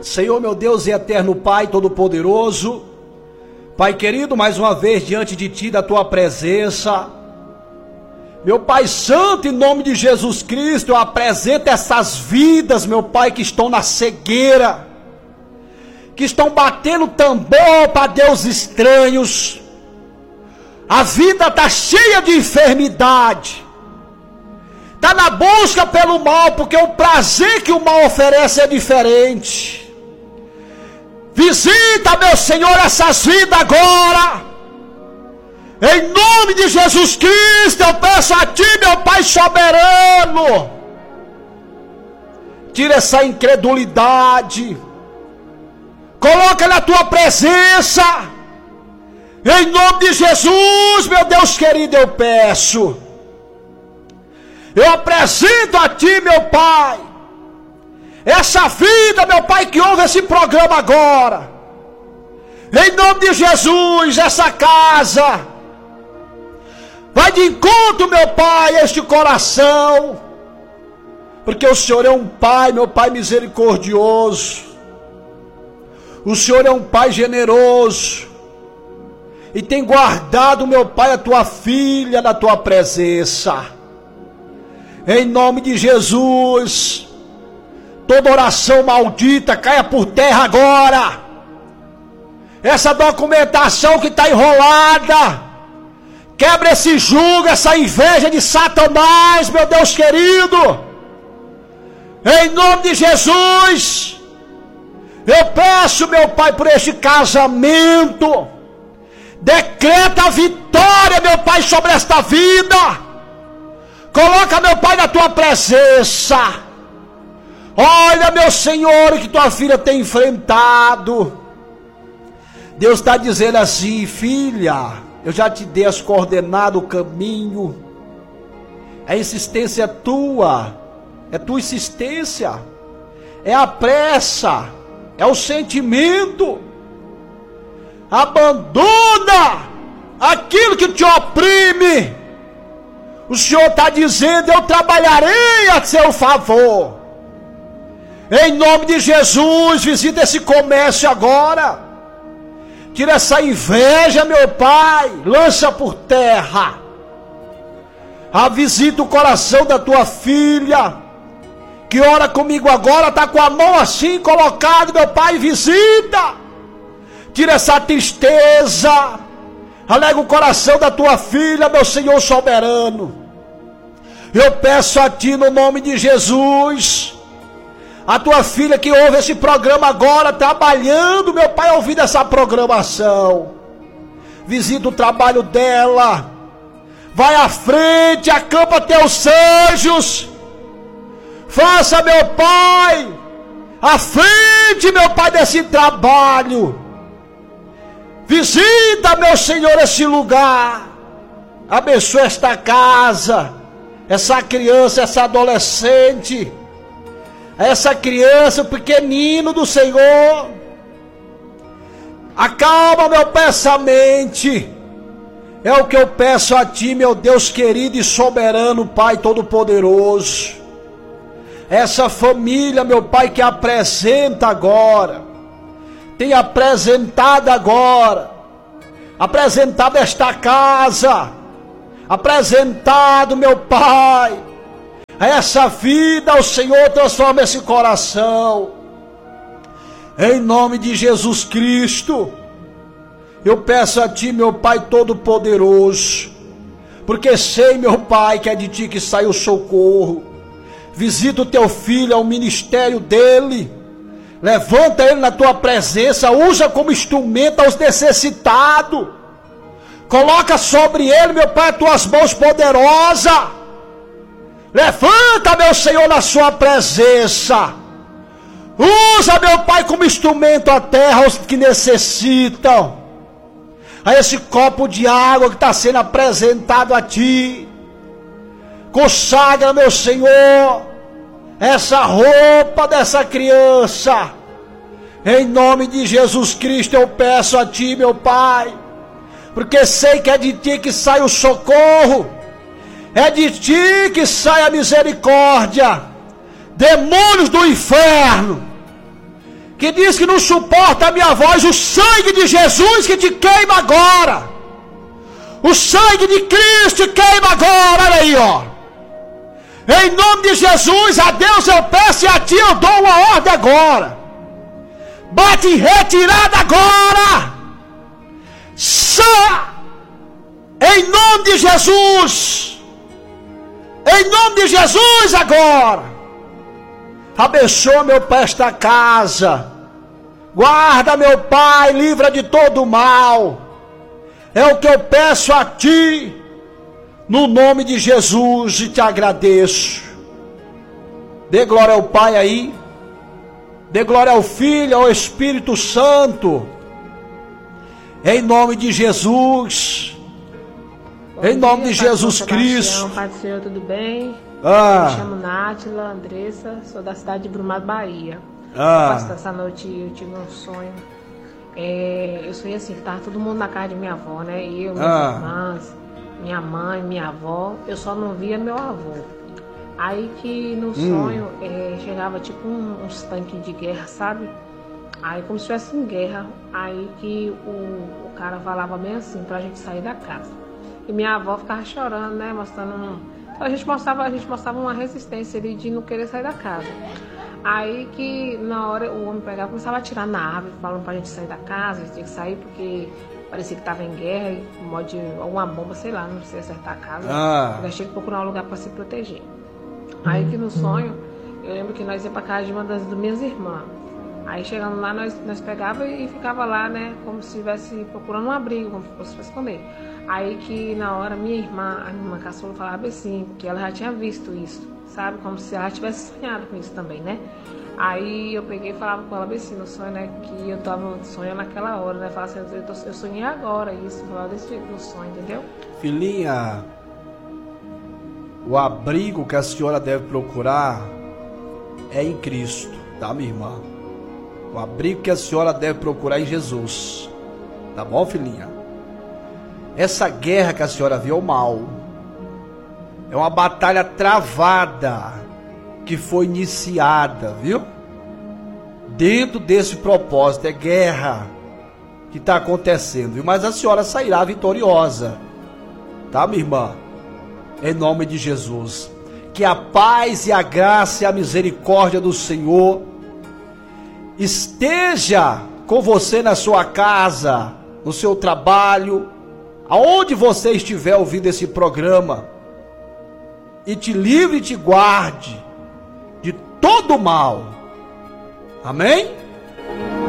Senhor, meu Deus e eterno Pai Todo-Poderoso, Pai querido, mais uma vez diante de Ti, da Tua presença, meu Pai Santo, em nome de Jesus Cristo, eu apresento essas vidas, meu Pai, que estão na cegueira, que estão batendo tambor para deuses estranhos. A vida está cheia de enfermidade, está na busca pelo mal, porque o prazer que o mal oferece é diferente. Visita, meu Senhor, essas vidas agora, em nome de Jesus Cristo. Eu peço a Ti, meu Pai soberano, tira essa incredulidade, coloca na Tua presença, em nome de Jesus, meu Deus querido. Eu peço, eu apresento a Ti, meu Pai, essa vida, meu Pai, que ouve esse programa agora, em nome de Jesus. Essa casa vai de encontro, meu Pai, a este coração, porque o Senhor é um Pai, meu Pai misericordioso, o Senhor é um Pai generoso, e tem guardado, meu Pai, a Tua filha na Tua presença. Em nome de Jesus, toda oração maldita caia por terra agora. Essa documentação que está enrolada, quebra esse jugo, essa inveja de Satanás, meu Deus querido. Em nome de Jesus, eu peço, meu Pai, por este casamento. Decreta a vitória, meu Pai, sobre esta vida. Coloca, meu Pai, na Tua presença. Olha, meu Senhor, o que Tua filha tem enfrentado. Deus está dizendo assim: filha, eu já te dei as coordenadas, o caminho. A insistência é tua. É tua insistência. É a pressa. É o sentimento. Abandona aquilo que te oprime. O Senhor está dizendo: eu trabalharei a seu favor. Em nome de Jesus, visita esse comércio agora. Tira essa inveja, meu Pai, lança por terra. Visita o coração da Tua filha, que ora comigo agora, está com a mão assim colocada, meu Pai, visita. Tira essa tristeza, alega o coração da Tua filha, meu Senhor soberano. Eu peço a Ti, no nome de Jesus, a Tua filha que ouve esse programa agora, trabalhando, meu Pai, ouvindo essa programação, visita o trabalho dela, vai à frente, acampa Teus anjos, faça, meu Pai, à frente, meu Pai, desse trabalho. Visita, meu Senhor, esse lugar. Abençoa esta casa, essa criança, essa adolescente, essa criança, o pequenino do Senhor. Acalma, meu Pai, essa mente. É o que eu peço a Ti, meu Deus querido e soberano, Pai Todo-Poderoso. Essa família, meu Pai, que apresenta agora, tem apresentado agora, apresentado esta casa, apresentado, meu Pai, essa vida, o Senhor transforma esse coração, em nome de Jesus Cristo. Eu peço a Ti, meu Pai Todo-Poderoso, porque sei, meu Pai, que é de Ti que sai o socorro. Visita o Teu filho, é o ministério dele. Levanta ele na Tua presença, usa como instrumento aos necessitados. Coloca sobre ele, meu Pai, as Tuas mãos poderosas. Levanta, meu Senhor, na Sua presença. Usa, meu Pai, como instrumento a terra, os que necessitam. A esse copo de água que está sendo apresentado a Ti. Consagra, meu Senhor, essa roupa dessa criança. Em nome de Jesus Cristo eu peço a Ti, meu Pai, porque sei que é de Ti que sai o socorro, é de Ti que sai a misericórdia. Demônios do inferno, que diz que não suporta a minha voz, o sangue de Jesus que te queima agora. O sangue de Cristo queima agora, olha aí, ó. Em nome de Jesus, a Deus eu peço e a ti eu dou uma ordem agora. Bate em retirada agora. Em nome de Jesus. Em nome de Jesus agora. Abençoa, meu Pai, esta casa. Guarda, meu Pai, livra de todo o mal. É o que eu peço a ti, no nome de Jesus, e te agradeço. Dê glória ao Pai aí. Dê glória ao Filho, ao Espírito Santo. Em nome de Jesus. Em nome de Jesus Cristo. Pai do Senhor, tudo bem? Me chamo Nátila Andressa, sou da cidade de Brumado, Bahia. Essa noite eu tive um sonho. Eu sonhei assim, que estava todo mundo na casa de minha avó, né? Eu, minhas irmãs, minha mãe, minha avó. Eu só não via meu avô. Aí que no sonho chegava tipo uns tanques de guerra, sabe? Aí como se estivesse em guerra. Aí que o cara falava bem assim, pra gente sair da casa. E minha avó ficava chorando, né? Mostrando Então a gente mostrava uma resistência ali de não querer sair da casa. Aí que na hora o homem pegava e começava a atirar na árvore, falando pra gente sair da casa, a gente tinha que sair porque parecia que estava em guerra, e de alguma bomba, sei lá, não sei acertar a casa. Nós tinha que procurar um lugar para se proteger. Aí que no sonho, eu lembro que nós ia pra casa de uma das minhas irmãs. Aí chegando lá, nós pegava e ficava lá, né, como se estivesse procurando um abrigo, como se fosse para esconder. Aí que na hora a minha irmã caçula falava assim, que ela já tinha visto isso, sabe, como se ela tivesse sonhado com isso também, né. Aí eu peguei e falava com ela assim no sonho, né, que eu tava sonhando naquela hora, né, falava assim, eu sonhei agora isso, falava desse jeito no sonho, entendeu? Filhinha, o abrigo que a senhora deve procurar é em Cristo, tá, minha irmã? O abrigo que a senhora deve procurar em Jesus. Tá bom, filhinha? Essa guerra que a senhora viu é o mal. É uma batalha travada que foi iniciada, viu? Dentro desse propósito, é guerra que está acontecendo, viu? Mas a senhora sairá vitoriosa. Tá, minha irmã? Em nome de Jesus. Que a paz e a graça e a misericórdia do Senhor esteja com você na sua casa, no seu trabalho, aonde você estiver ouvindo esse programa, e te livre e te guarde de todo mal. Amém?